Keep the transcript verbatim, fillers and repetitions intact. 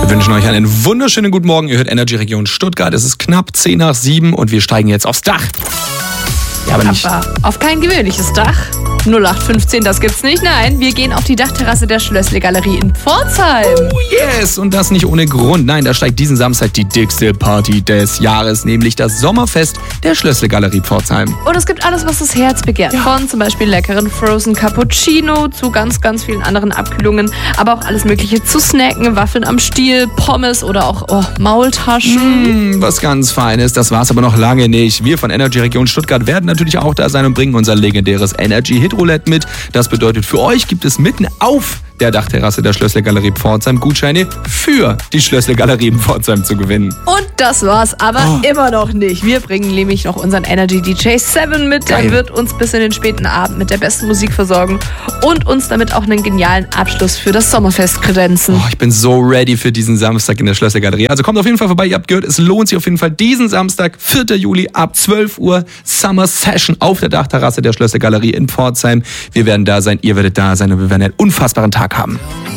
Wir wünschen euch einen wunderschönen guten Morgen. Ihr hört Energy Region Stuttgart. Es ist knapp zehn nach sieben und wir steigen jetzt aufs Dach. Ja, aber, nicht. aber auf kein gewöhnliches Dach. null acht fünfzehn, das gibt's nicht. Nein, wir gehen auf die Dachterrasse der Schlössle-Galerie in Pforzheim. Oh yes, und das nicht ohne Grund. Nein, da steigt diesen Samstag die dickste Party des Jahres, nämlich das Sommerfest der Schlössle-Galerie Pforzheim. Und es gibt alles, was das Herz begehrt. Ja. Von zum Beispiel leckeren Frozen Cappuccino zu ganz, ganz vielen anderen Abkühlungen. Aber auch alles Mögliche zu snacken, Waffeln am Stiel, Pommes oder auch oh, Maultaschen. Mm, was ganz Feines, das war's aber noch lange nicht. Wir von Energy Region Stuttgart werden natürlich auch da sein und bringen unser legendäres Energy Hit Roulette mit. Das bedeutet, für euch gibt es mitten auf der Dachterrasse der Schlössle-Galerie Pforzheim Gutscheine für die Schlössle-Galerie in Pforzheim zu gewinnen. Und das war's aber oh. immer noch nicht. Wir bringen nämlich noch unseren Energy D J Seven mit. Geil. Der wird uns bis in den späten Abend mit der besten Musik versorgen und uns damit auch einen genialen Abschluss für das Sommerfest kredenzen. Oh, ich bin so ready für diesen Samstag in der Schlössle-Galerie. Also kommt auf jeden Fall vorbei. Ihr habt gehört, es lohnt sich auf jeden Fall diesen Samstag, vierten Juli ab zwölf Uhr Summer Session auf der Dachterrasse der Schlössle-Galerie in Pforzheim. Wir werden da sein, ihr werdet da sein und wir werden einen unfassbaren Tag haben.